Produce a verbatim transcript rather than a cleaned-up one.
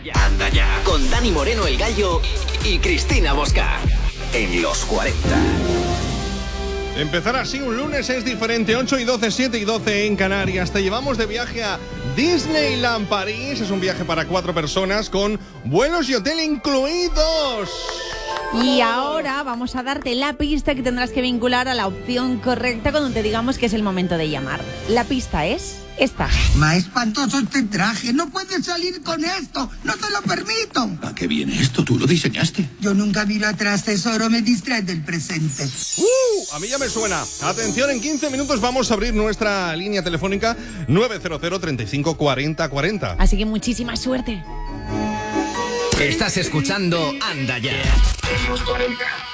Anda ya. Con Dani Moreno, el Gallo, y Cristina Bosca. En los cuarenta. Empezar así un lunes es diferente. ocho y doce, siete y doce en Canarias. Te llevamos de viaje a Disneyland París. Es un viaje para cuatro personas con vuelos y hotel incluidos. Y ahora vamos a darte la pista que tendrás que vincular a la opción correcta cuando te digamos que es el momento de llamar. La pista es esta. Más espantoso este traje. No puedes salir con esto. No te lo permito. ¿A qué viene esto? ¿Tú lo diseñaste? Yo nunca miro atrás, tesoro. Me distrae del presente. Uh, a mí ya me suena. Atención, en quince minutos vamos a abrir nuestra línea telefónica nueve cero cero, treinta y cinco, cuarenta, cuarenta. Así que muchísima suerte. Estás escuchando Anda Ya. En los cuarenta.